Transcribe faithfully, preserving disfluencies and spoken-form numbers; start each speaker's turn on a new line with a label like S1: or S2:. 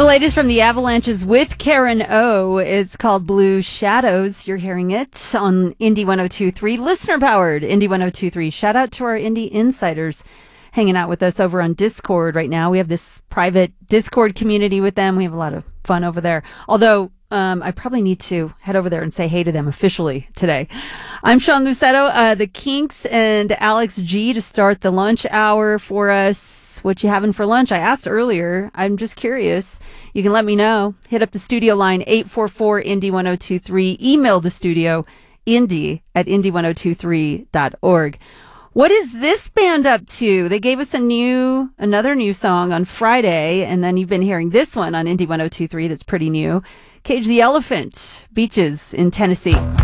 S1: the latest from the Avalanches with Karen O. It's called Blue Shadows. You're hearing it on Indie one oh two point three, listener-powered Indie one oh two point three. Shout out to our Indie Insiders hanging out with us over on Discord right now. We have this private Discord community with them. We have a lot of fun over there. Although, um, I probably need to head over there and say hey to them officially today. I'm Sean Lucetto, uh, the Kinks and Alex G to start the lunch hour for us. What you having for lunch? I asked earlier. I'm just curious. You can let me know. Hit up the studio line, eight four four, Indie one oh two three. Email the studio, indie at indie one oh two three dot org. What is this band up to? They gave us a new, another new song on Friday, and then you've been hearing this one on Indie one oh two three that's pretty new. Cage the Elephant, Beaches in Tennessee.